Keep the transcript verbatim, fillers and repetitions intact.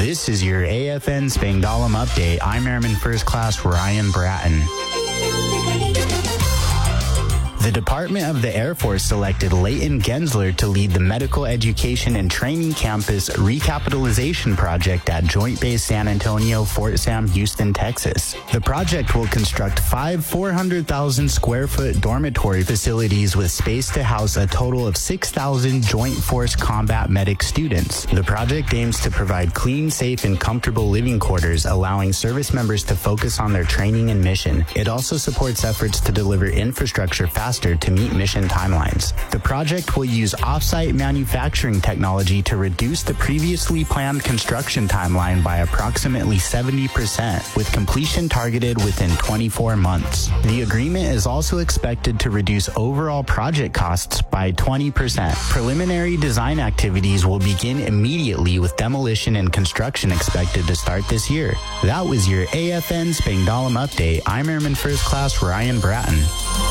This is your A F N Spangdahlem update. I'm Airman First Class Ryan Bratton. The Department of the Air Force selected Leighton Gensler to lead the Medical Education and Training Campus Recapitalization Project at Joint Base San Antonio, Fort Sam Houston, Texas. The project will construct five four hundred thousand square foot dormitory facilities with space to house a total of six thousand Joint Force Combat Medic students. The project aims to provide clean, safe, and comfortable living quarters, allowing service members to focus on their training and mission. It also supports efforts to deliver infrastructure faster to meet mission timelines. The project will use off-site manufacturing technology to reduce the previously planned construction timeline by approximately seventy percent, with completion targeted within twenty-four months. The agreement is also expected to reduce overall project costs by twenty percent. Preliminary design activities will begin immediately, with demolition and construction expected to start this year. That was your A F N Spangdahlem update. I'm Airman First Class Ryan Bratton.